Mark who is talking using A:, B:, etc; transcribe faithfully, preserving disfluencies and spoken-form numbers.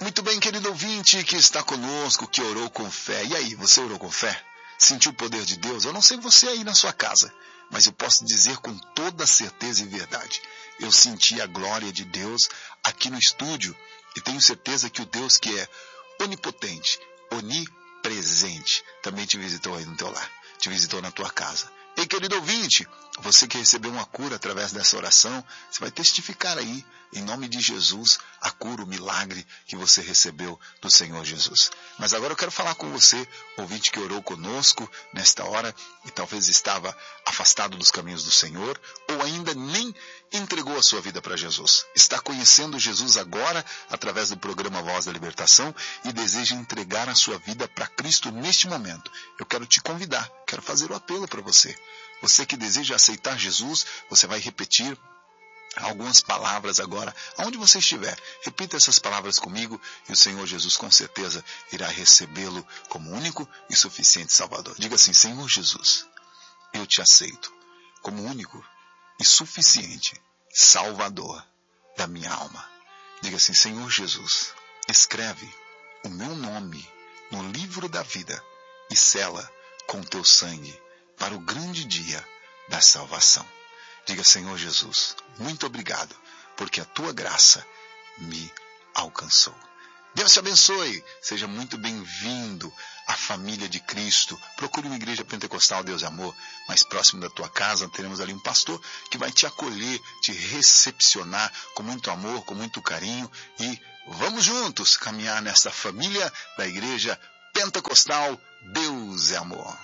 A: Muito bem, querido ouvinte que está conosco, que orou com fé. E aí, você orou com fé? Sentiu o poder de Deus? Eu não sei você aí na sua casa, mas eu posso dizer com toda certeza e verdade. Eu senti a glória de Deus aqui no estúdio e tenho certeza que o Deus que é onipotente, onipresente, também te visitou aí no teu lar, te visitou na tua casa. Ei, querido ouvinte, você que recebeu uma cura através dessa oração, você vai testificar aí, em nome de Jesus, a cura, o milagre que você recebeu do Senhor Jesus. Mas agora eu quero falar com você, ouvinte que orou conosco nesta hora e talvez estava afastado dos caminhos do Senhor ou ainda nem entregou a sua vida para Jesus. Está conhecendo Jesus agora através do programa Voz da Libertação e deseja entregar a sua vida para Cristo neste momento. Eu quero te convidar, quero fazer o apelo para você. Você que deseja aceitar Jesus, você vai repetir algumas palavras agora, aonde você estiver. Repita essas palavras comigo e o Senhor Jesus com certeza irá recebê-lo como único e suficiente Salvador. Diga assim: Senhor Jesus, eu te aceito como único e suficiente Salvador da minha alma. Diga assim: Senhor Jesus, escreve o meu nome no livro da vida e sela com teu sangue para o grande dia da salvação. Diga: Senhor Jesus, muito obrigado, porque a tua graça me alcançou. Deus te abençoe, seja muito bem-vindo à família de Cristo. Procure uma igreja pentecostal Deus e Amor mais próximo da tua casa. Teremos ali um pastor que vai te acolher, te recepcionar com muito amor, com muito carinho. E vamos juntos caminhar nessa família da igreja pentecostal Deus é Amor.